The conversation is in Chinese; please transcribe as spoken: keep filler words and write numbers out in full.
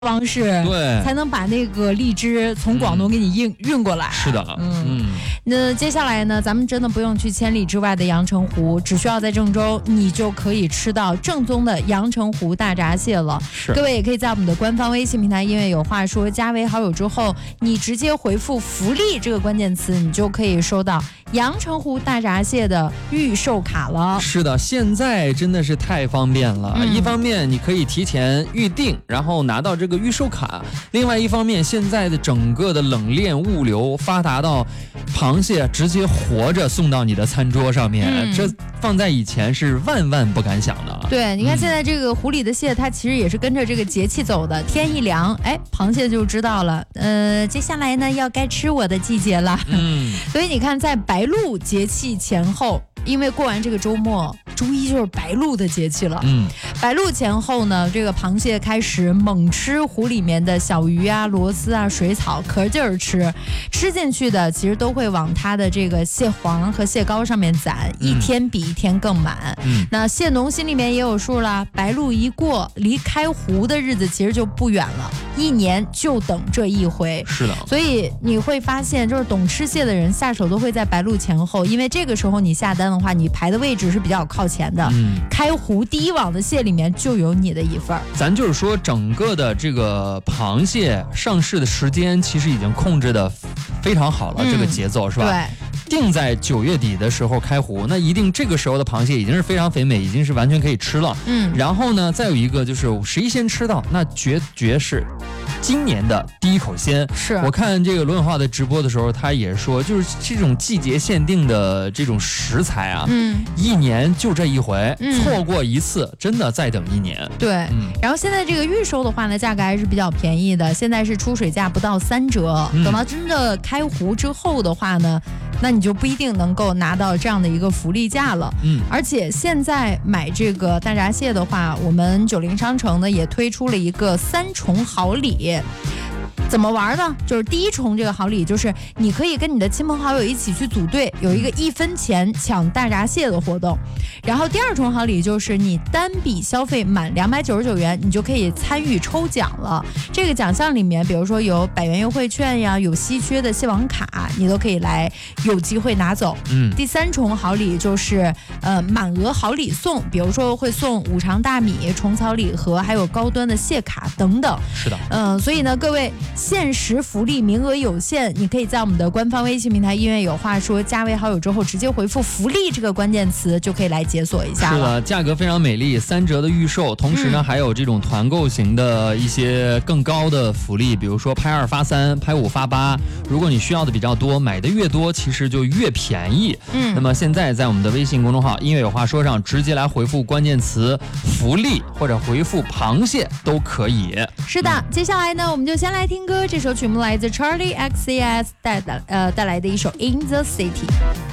方式， 对， 才能把那个荔枝从广东给你运、嗯、运过来。 是的，嗯嗯。 那接下来呢，咱们真的不用去千里之外的阳澄湖，只需要在郑州，你就可以吃到正宗的阳澄湖大闸蟹了。 是， 各位也可以在我们的官方微信平台"音乐有话说"加为好友之后，你直接回复"福利"这个关键词，你就可以收到阳澄湖大闸蟹的预售卡了。 是的，现在真的是太方便了。嗯、一方面你可以提前预定，然后拿到这个预售卡；另外一方面，现在的整个的冷链物流发达到，螃蟹直接活着送到你的餐桌上面，嗯、这放在以前是万万不敢想的。 对，你看现在这个湖里的蟹，它其实也是跟着这个节气走的。天一凉，哎，螃蟹就知道了，呃，接下来呢要该吃我的季节了。嗯，所以你看，在白露节气前后。因为过完这个周末，周一就是白露的节气了。嗯，白露前后呢，这个螃蟹开始猛吃湖里面的小鱼啊、螺丝啊、水草，可劲儿吃。吃进去的其实都会往它的这个蟹黄和蟹膏上面攒，嗯、一天比一天更满。嗯，那蟹农心里面也有数了，白露一过，离开湖的日子其实就不远了，一年就等这一回。 是的， 所以你会发现，就是懂吃蟹的人下手都会在白露前后，因为这个时候你下单的话，你排的位置是比较靠前的，嗯、开湖第一网的蟹里面就有你的一份。 咱就是说，整个的这个螃蟹上市的时间其实已经控制的非常好了，嗯、这个节奏是吧？ 对。 定在九月底的时候开湖，那一定这个时候的螃蟹已经是非常肥美，已经是完全可以吃了。嗯。然后呢，再有一个就是谁先吃到，那绝绝是今年的第一口鲜。 是我看这个罗永浩的直播的时候，他也说，就是这种季节限定的这种食材啊，嗯，一年就这一回，嗯、错过一次真的再等一年。 对，嗯、然后现在这个预售的话呢，价格还是比较便宜的，现在是出水价不到三折。嗯、等到真的开湖之后的话呢，那你就不一定能够拿到这样的一个福利价了。嗯，而且现在买这个大闸蟹的话，我们九零商城呢也推出了一个三重好礼。怎么玩呢？就是第一重这个好礼，就是你可以跟你的亲朋好友一起去组队，有一个一分钱抢大闸蟹的活动。然后第二重好礼就是你单笔消费满两百九十九元，你就可以参与抽奖了。这个奖项里面，比如说有百元优惠券呀，有稀缺的蟹网卡，你都可以来有机会拿走。嗯。第三重好礼就是呃满额好礼送，比如说会送五常大米、虫草礼盒，还有高端的蟹卡等等。 是的。 嗯、呃，所以呢，各位。限时福利，名额有限，你可以在我们的官方微信平台"音乐有话说"加为好友之后，直接回复"福利"这个关键词，就可以来解锁一下了。 是的，价格非常美丽，三折的预售，同时呢、嗯、还有这种团购型的一些更高的福利，比如说拍二发三，拍五发八。如果你需要的比较多，买的越多，其实就越便宜。嗯，那么现在在我们的微信公众号"音乐有话说"上，直接来回复关键词"福利"或者回复"螃蟹"都可以。 是的，嗯、接下来呢，我们就先来听歌。这首曲目来自 Charlie X C S 带的呃带来的一首 In the City。